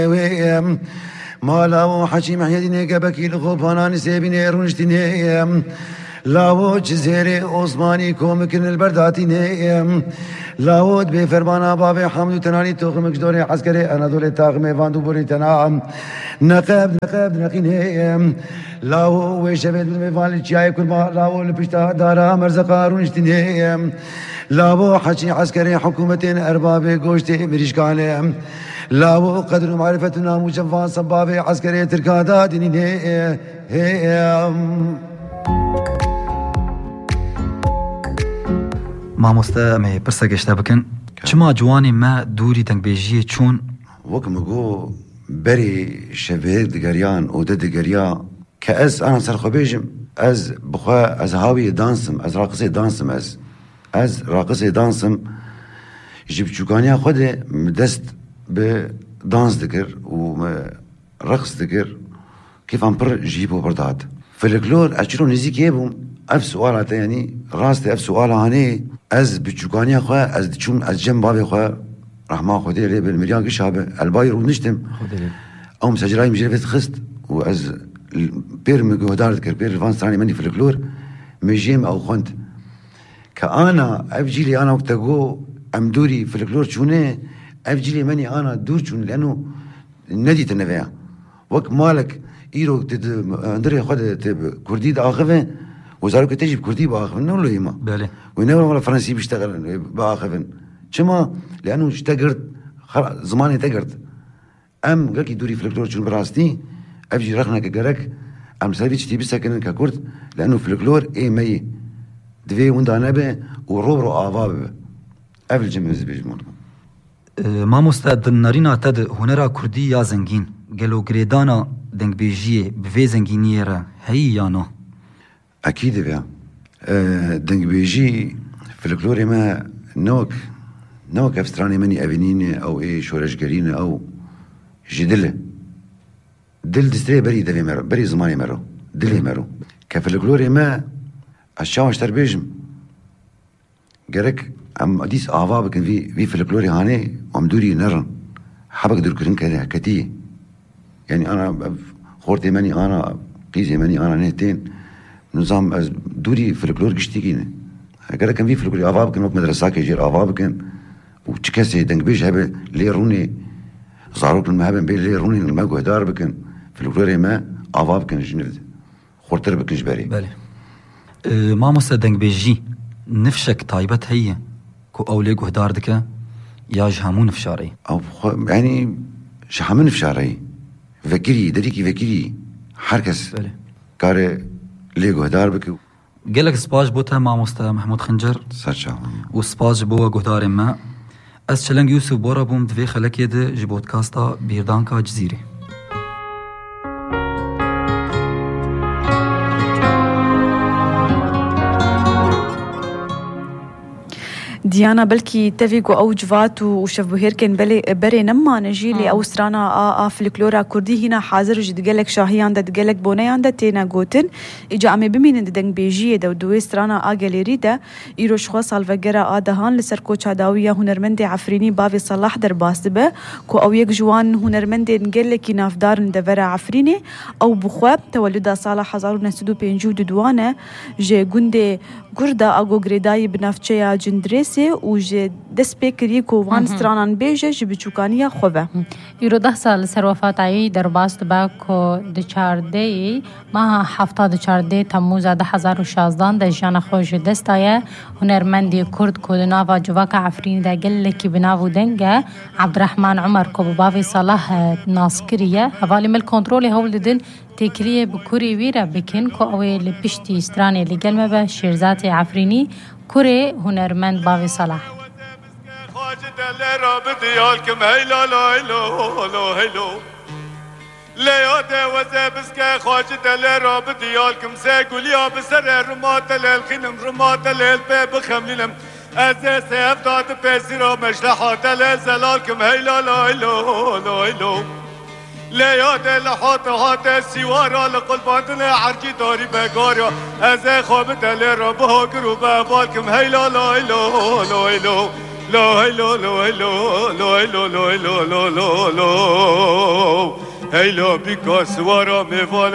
مالاو حشي محيدين كبكي الخوبانان سيبين رونشتين لاو جزيري عثماني كومكن البرداتين لاود بفرمانا بابي حمد تناني توخمك دوري عسكري انا دولي تاغمي فاندو بوري تنام نقاب نقين لاو وشبت بفالي شاي كل ما لاو البشتا دارا مرزقا رونشتين لاو حشي عسكري حكومتين اربابي غوشتي مريشكاني لاو قدر معرفتنا مجفان صبابي عسكري تركادا ديني مامۆستا ئەمێ پرسە گەشتە بکەن چما جوانی ما دووری دەنگبێژیە چوون وەکمەگۆ بەری شەڤێر دگەریان ئۆدە دگەریا کە ئەس ئانا سەرخۆبێژم ئەس بخوا ئەس هاوی دانسم ئەس ڕاقسێ دانسم ئەس ڕاقسێ دانسم ji biçûkaniya Xwedê min dest bi dans dikir û me reqs dikir kêfan pir jî bo birdat. Folklor ez çîro nêzîkê bûm ev suala te yanî rast ev suala hanê ez biçûkaniya xwe ez diçûm ez cem bavê xwe rehma Xwedê lê bil miryan giş be elbayê rû niştim ew secirayê mijî vê dixist û ez pêr me guhdar dikir pêr van stranê min folklor me jêm ew xwend ke ana ev cîlê ana wekte got ام دوري فلكلور شونه افجلي ماني انا دور شون لانه نديت النفيا وك مالك ايرو اندري خد كردي اخفه وزارك تجيب كردي باخفه نقول له يما بله وينور ولا فرنسي بيشتغل باخفه شما لانه اشتغلت زماني تقرت ام قالك دوري فلكلور شون براستي افجي رخنا كجرك ام سافيتش تي بسكن ككرد لانه فلكلور اي مي دفي وندانا به وروبرو افاب اول جمز بيجمون مامۆستا دنارينا تد هنرا كردي يا زنگين گلو گريدانا دنگبيجيه بفي زنگينيرا هي يا نو اكيد بيا دنگبيجي فلكلوري ما نوك افستراني مني ابنين او اي شورشگرين او جدله دل دستري بري دفي مرو بري زماني مرو دلي مرو كفلكلوري ما الشاوش تربيجم جرك ام ديس اعضاء بكن في فلكلوري هاني ام دوري نرن حبك دور كرن كده كتي يعني انا خورتي ماني انا قيزي ماني انا نهتين نظام دوري فلكلور قشتيكين هكذا كان في فلكلوري اعضاء بكن وقت مدرسة كيجير اعضاء بكن وتشكسي دنقبيش هبه لي روني زاروك المهبن بين لي روني الماجو هدار بكن فلكلوري ما اعضاء بكن جنرد خورتر بكن جباري بله مامۆستا دنگبێژی نفشك تايبت هي كو أولي قهدار دكا يا جهامون فشاري أو يعني شحمون فشاري فكري دريكي فكري حركس كاري لي قهدار بكو قالك سباج بوتا مامۆستا محمود خنجر ساتشا وسباج بوا قهدار ما أس شلنگ يوسف بورا بوم دفي خلق يد جي بودكاستا بيردانكا جزيري ديانا بلكي تفيقو أو جوات وشفبهير كان بري نما نجيلي أو سرانا فلكلورا كردي هنا حاضر جد قالك شاهيان دا قالك بونيان دا تينا قوتن إجا عمي بمين دنگ بيجيه دا ودوي سرانا جاليري دا إيرو شخوا سالفقرا دهان لسركو چاداوية هنرمندي عفريني بافي صلاح در باسبه كو أو يك جوان هنرمندي نقلكي نافدار ندفرا عفريني أو بخواب تولدا صالح 1952 دوانه جي قندي قردا أغو غريداي بنافچيا جندريسي وجي دس بيكري كو وان سترانان بيجه جبچوكانيا خوبه يرو 10 سال سروفاتاي در باست باكو دچاردي ما هفته دچاردي تموز 2016 د جان خوش دستايه هنرمندي كرد كودناوا جواك عفرين دا قلكي بناو دنگه عبدالرحمن عمر كو بافي صلاح ناصكريه حوالي مل كنترول هولدن تكريه بكوري ويرا بكن كو اوي لبشتي استراني لقلمه به شيرزات عفريني كوري هنرمند بافي صلاح لياده وزبسكه خواجد لراب ديالكم ساقول يا بسر رمات للخنم رمات للباب خمللم از سيف داد بسيرو مشلحات لزلالكم هيلا لا هيلو لا هيلو لياده لحات هات سيوارا لقلبان عرجي داري بقاريا از خوابت لراب هاكرو بابالكم هيلا لا هيلو لا هيلو لا هيلو لا هيلو لا هيلو لا هيلو لا لا لا هيلو بيكاس ورا ميفال